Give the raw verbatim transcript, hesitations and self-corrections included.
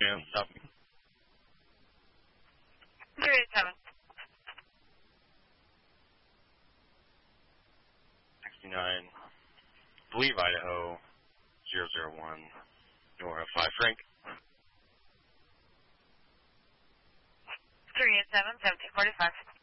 man. Stop me. three eight seven. sixty-nine. Believe Idaho. zero zero one. Nora five. Frank. three eight seven, seventeen forty-five.